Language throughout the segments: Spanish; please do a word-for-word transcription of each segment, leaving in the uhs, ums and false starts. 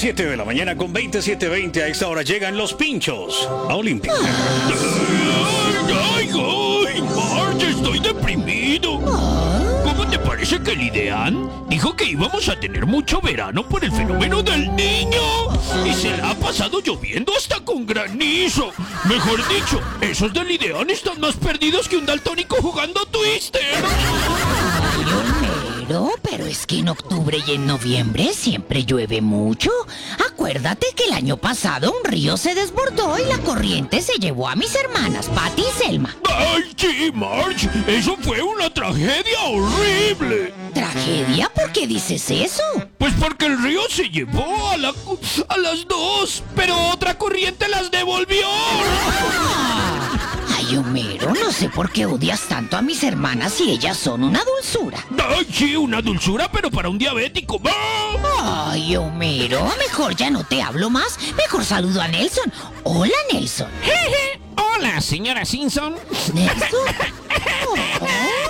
siete de la mañana con veintisiete veinte. A esta hora llegan los pinchos a Olímpica. ¡Ay, ay, ay! Marge, estoy deprimido. ¿Cómo te parece que el IDEAN dijo que íbamos a tener mucho verano por el fenómeno del niño? Y se la ha pasado lloviendo hasta con granizo. Mejor dicho, esos del IDEAN están más perdidos que un daltónico jugando Twister. Pero, pero es que en octubre y en noviembre siempre llueve mucho. Acuérdate que el año pasado un río se desbordó y la corriente se llevó a mis hermanas Patty y Selma. ¡Ay, sí, Marge! ¡Eso fue una tragedia horrible! ¿Tragedia? ¿Por qué dices eso? Pues porque el río se llevó a, la, a las dos, pero otra corriente las devolvió. Ay, Homero, no sé por qué odias tanto a mis hermanas si ellas son una dulzura. ¡Ay, sí, una dulzura, pero para un diabético! ¡Ah! Ay, Homero, mejor ya no te hablo más. Mejor saludo a Nelson. Hola, Nelson. Hola, señora Simpson. ¿Nelson? Oh.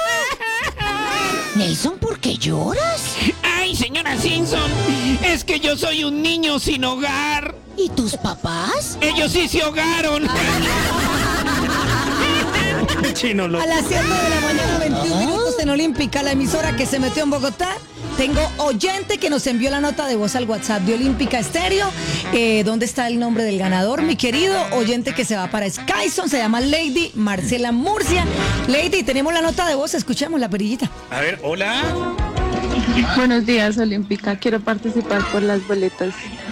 Nelson, ¿por qué lloras? Ay, señora Simpson, es que yo soy un niño sin hogar. ¿Y tus papás? Ellos sí se ahogaron. Chino, lo... A las siete de la mañana, veintiún minutos en Olímpica, la emisora que se metió en Bogotá. Tengo oyente que nos envió la nota de voz al WhatsApp de Olímpica Estéreo. Eh, ¿Dónde está el nombre del ganador, mi querido? Oyente que se va para Skyson, se llama Lady Marcela Murcia. Lady, tenemos la nota de voz, escuchemos la perillita. A ver, hola. Buenos días, Olímpica. Quiero participar por las boletas.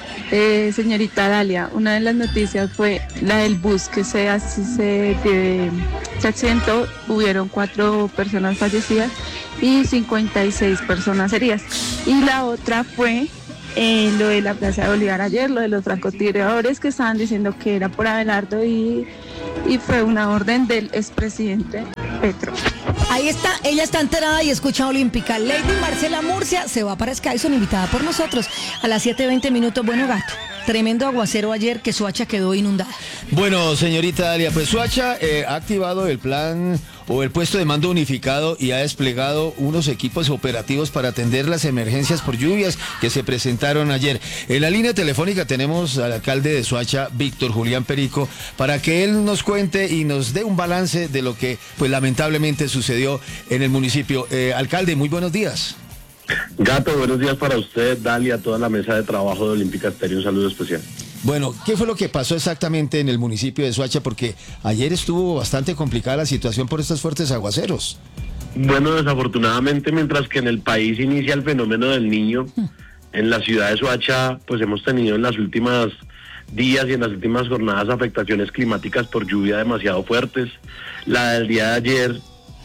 Eh, señorita Dalia, una de las noticias fue la del bus que se, así se, de, se accidentó. Hubieron cuatro personas fallecidas y cincuenta y seis personas heridas. Y la otra fue eh, lo de la Plaza de Bolívar ayer, lo de los francotiradores que estaban diciendo que era por Abelardo y, y fue una orden del expresidente Petro. Ahí está, ella está enterada y escucha Olímpica. Lady Marcela Murcia se va para Skyson, invitada por nosotros a las siete veinte minutos. Bueno, gato, tremendo aguacero ayer que Soacha quedó inundada. Bueno, señorita Dalia, pues Soacha eh, ha activado el plan o el puesto de mando unificado y ha desplegado unos equipos operativos para atender las emergencias por lluvias que se presentaron ayer. En la línea telefónica tenemos al alcalde de Soacha, Víctor Julián Perico, para que él nos cuente y nos dé un balance de lo que pues lamentablemente sucedió en el municipio. Eh, alcalde, muy buenos días. Gato, buenos días para usted, Dalia, toda la mesa de trabajo de Olímpica Estéreo, un saludo especial. Bueno, ¿qué fue lo que pasó exactamente en el municipio de Soacha? Porque ayer estuvo bastante complicada la situación por estos fuertes aguaceros. Bueno, desafortunadamente, mientras que en el país inicia el fenómeno del niño, en la ciudad de Soacha, pues hemos tenido en las últimas días y en las últimas jornadas afectaciones climáticas por lluvia demasiado fuertes. La del día de ayer,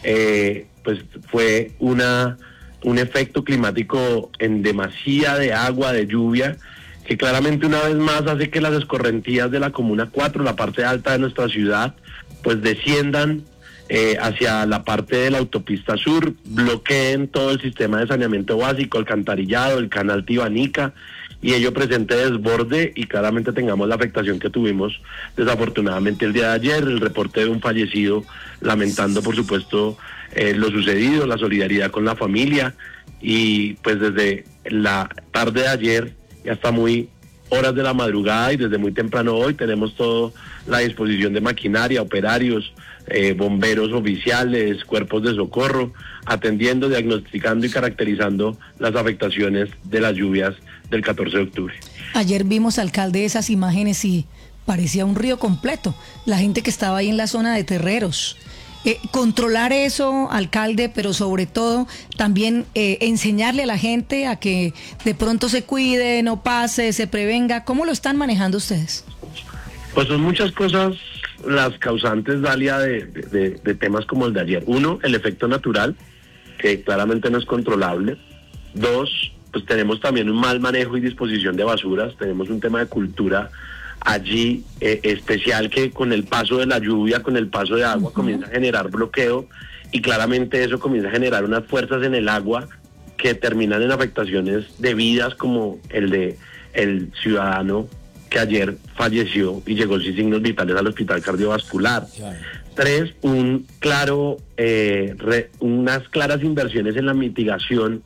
eh, pues fue una... un efecto climático en demasía de agua, de lluvia, que claramente una vez más hace que las escorrentías de la Comuna cuatro, la parte alta de nuestra ciudad, pues desciendan eh, hacia la parte de la autopista sur, bloqueen todo el sistema de saneamiento básico, alcantarillado, el canal Tibanica, y ello presente desborde y claramente tengamos la afectación que tuvimos desafortunadamente el día de ayer, el reporte de un fallecido, lamentando por supuesto eh, lo sucedido, la solidaridad con la familia, y pues desde la tarde de ayer y hasta muy horas de la madrugada y desde muy temprano hoy tenemos toda la disposición de maquinaria, operarios, eh, bomberos oficiales, cuerpos de socorro, atendiendo, diagnosticando y caracterizando las afectaciones de las lluvias del catorce de octubre. Ayer vimos, alcalde, esas imágenes y parecía un río completo. La gente que estaba ahí en la zona de Terreros. Eh, controlar eso, alcalde, pero sobre todo también eh, enseñarle a la gente a que de pronto se cuide, no pase, se prevenga. ¿Cómo lo están manejando ustedes? Pues son muchas cosas las causantes, Dalia, de, de, de temas como el de ayer. Uno, el efecto natural, que claramente no es controlable. Dos, pues tenemos también un mal manejo y disposición de basuras. Tenemos un tema de cultura allí eh, especial que con el paso de la lluvia, con el paso de agua, uh-huh, comienza a generar bloqueo, y claramente eso comienza a generar unas fuerzas en el agua que terminan en afectaciones de vidas, como el de el ciudadano que ayer falleció y llegó sin signos vitales al hospital cardiovascular. Yeah. Tres, un claro, eh, re, unas claras inversiones en la mitigación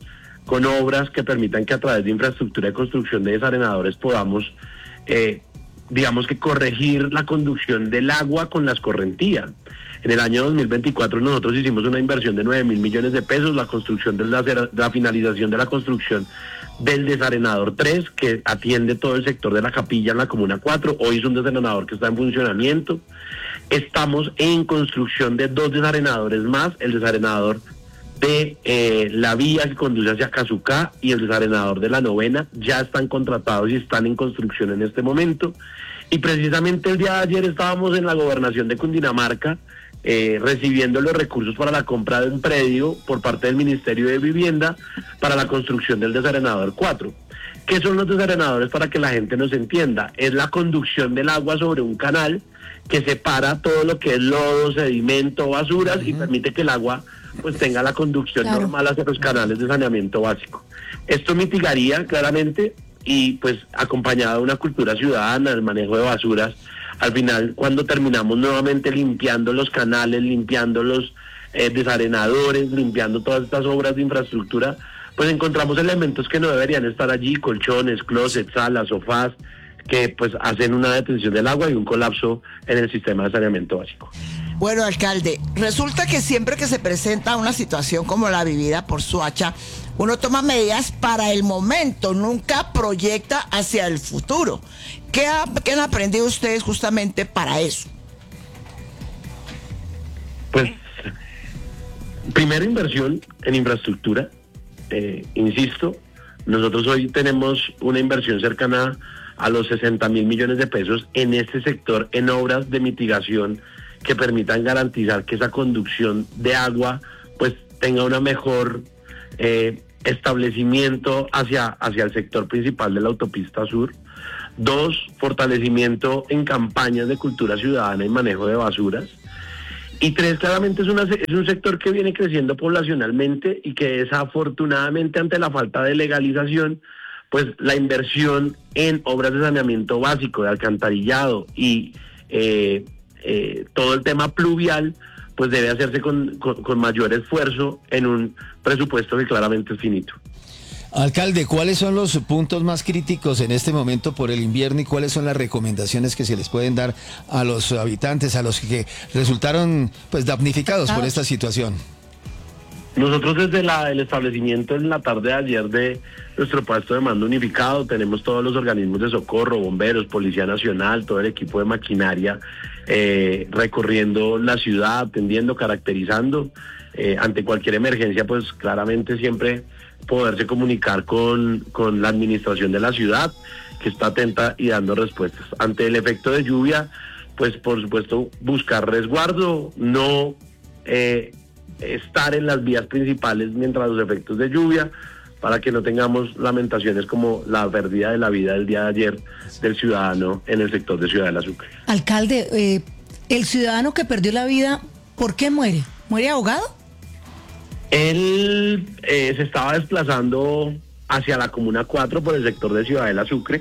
con obras que permitan que a través de infraestructura de construcción de desarenadores podamos, eh, digamos que corregir la conducción del agua con la escorrentía. En el año dos mil veinticuatro nosotros hicimos una inversión de nueve mil millones de pesos, la construcción de la, de la finalización de la construcción del desarenador tres, que atiende todo el sector de la Capilla en la Comuna cuatro. Hoy es un desarenador que está en funcionamiento. Estamos en construcción de dos desarenadores más, el desarenador de eh, la vía que conduce hacia Cazucá y el desarenador de la Novena, ya están contratados y están en construcción en este momento. Y precisamente el día de ayer estábamos en la gobernación de Cundinamarca, Eh, recibiendo los recursos para la compra de un predio por parte del Ministerio de Vivienda para la construcción del desarenador cuatro. ¿Qué son los desarenadores para que la gente nos entienda? Es la conducción del agua sobre un canal que separa todo lo que es lodo, sedimento, basuras, uh-huh, y permite que el agua pues tenga la conducción claro. normal hacia los canales de saneamiento básico. Esto mitigaría claramente, y pues acompañado de una cultura ciudadana, el manejo de basuras. Al final, cuando terminamos nuevamente limpiando los canales, limpiando los eh, desarenadores, limpiando todas estas obras de infraestructura, pues encontramos elementos que no deberían estar allí, colchones, closets, salas, sofás, que pues hacen una detención del agua y un colapso en el sistema de saneamiento básico. Bueno, alcalde, resulta que siempre que se presenta una situación como la vivida por Soacha, uno toma medidas para el momento, nunca proyecta hacia el futuro. ¿Qué, ha, qué han aprendido ustedes justamente para eso? Pues, primera inversión en infraestructura, eh, insisto, nosotros hoy tenemos una inversión cercana a los sesenta mil millones de pesos en este sector, en obras de mitigación que permitan garantizar que esa conducción de agua pues tenga una mejor eh, establecimiento hacia, hacia el sector principal de la autopista sur. Dos, fortalecimiento en campañas de cultura ciudadana y manejo de basuras. Y tres, claramente es, una, es un sector que viene creciendo poblacionalmente y que desafortunadamente ante la falta de legalización, pues la inversión en obras de saneamiento básico, de alcantarillado y eh, eh, todo el tema pluvial, pues debe hacerse con, con, con mayor esfuerzo en un presupuesto que claramente es finito. Alcalde, ¿cuáles son los puntos más críticos en este momento por el invierno y cuáles son las recomendaciones que se les pueden dar a los habitantes, a los que resultaron pues damnificados por esta situación? Nosotros desde la, el establecimiento en la tarde de ayer de nuestro puesto de mando unificado tenemos todos los organismos de socorro, bomberos, Policía Nacional, todo el equipo de maquinaria eh, recorriendo la ciudad, atendiendo, caracterizando. Eh, ante cualquier emergencia, pues claramente siempre poderse comunicar con, con la administración de la ciudad, que está atenta y dando respuestas. Ante el efecto de lluvia, pues por supuesto buscar resguardo, no eh, estar en las vías principales mientras los efectos de lluvia, para que no tengamos lamentaciones como la pérdida de la vida del día de ayer del ciudadano en el sector de Ciudad del Azúcar. Alcalde, eh, el ciudadano que perdió la vida, ¿por qué muere? ¿Muere ahogado? Él eh, se estaba desplazando hacia la Comuna cuatro por el sector de Ciudad del Azúcar.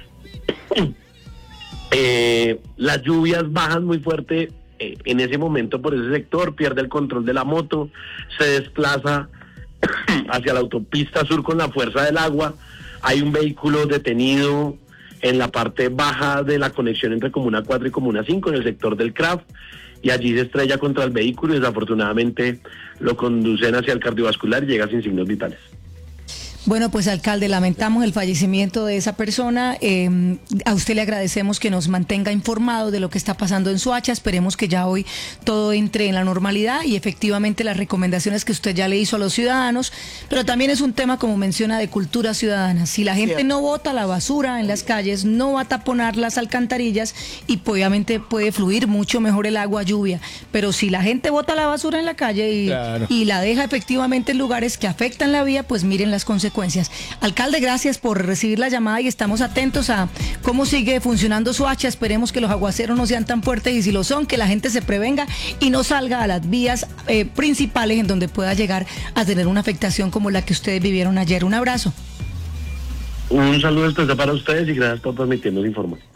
eh, las lluvias bajan muy fuerte eh, en ese momento por ese sector, pierde el control de la moto, se desplaza hacia la autopista sur con la fuerza del agua. Hay un vehículo detenido en la parte baja de la conexión entre Comuna cuatro y Comuna cinco, en el sector del C R A F, y allí se estrella contra el vehículo y desafortunadamente lo conducen hacia el cardiovascular y llega sin signos vitales. Bueno, pues alcalde, lamentamos el fallecimiento de esa persona. Eh, a usted le agradecemos que nos mantenga informado de lo que está pasando en Soacha. Esperemos que ya hoy todo entre en la normalidad y efectivamente las recomendaciones que usted ya le hizo a los ciudadanos. Pero también es un tema, como menciona, de cultura ciudadana. Si la gente no bota la basura en las calles, no va a taponar las alcantarillas y obviamente puede fluir mucho mejor el agua lluvia. Pero si la gente bota la basura en la calle y, claro. y la deja efectivamente en lugares que afectan la vía, pues miren las consecuencias. Alcalde, gracias por recibir la llamada y estamos atentos a cómo sigue funcionando Soacha. Esperemos que los aguaceros no sean tan fuertes y si lo son, que la gente se prevenga y no salga a las vías eh, principales en donde pueda llegar a tener una afectación como la que ustedes vivieron ayer. Un abrazo. Un saludo especial para ustedes y gracias por permitirnos informar.